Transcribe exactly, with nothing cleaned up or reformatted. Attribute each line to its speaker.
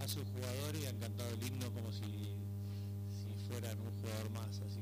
Speaker 1: a sus jugadores y han cantado el himno como si, si fueran un jugador más. Así